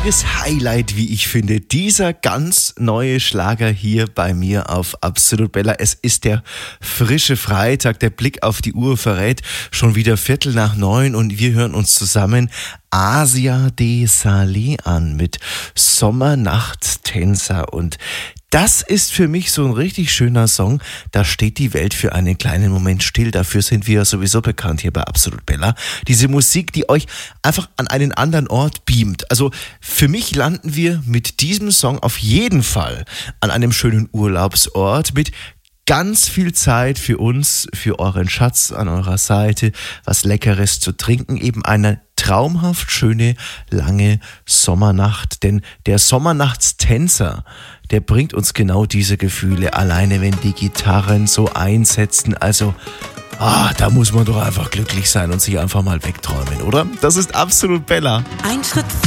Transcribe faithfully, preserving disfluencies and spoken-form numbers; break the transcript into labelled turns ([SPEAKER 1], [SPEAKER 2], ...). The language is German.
[SPEAKER 1] Tageshighlight, wie ich finde. Dieser ganz neue Schlager hier bei mir auf Absolut Bella. Es ist der frische Freitag. Der Blick auf die Uhr verrät schon wieder Viertel nach neun und wir hören uns zusammen Asia de Saleh an mit Sommernachttänzer. Und das ist für mich so ein richtig schöner Song. Da steht die Welt für einen kleinen Moment still. Dafür sind wir sowieso bekannt hier bei Absolut Bella. Diese Musik, die euch einfach an einen anderen Ort beamt. Also für mich landen wir mit diesem Song auf jeden Fall an einem schönen Urlaubsort mit ganz viel Zeit für uns, für euren Schatz an eurer Seite, was Leckeres zu trinken, eben eine traumhaft schöne, lange Sommernacht. Denn der Sommernachtstänzer, der bringt uns genau diese Gefühle, alleine wenn die Gitarren so einsetzen. Also, ah, da muss man doch einfach glücklich sein und sich einfach mal wegträumen, oder? Das ist Absolut Bella.
[SPEAKER 2] Ein Schritt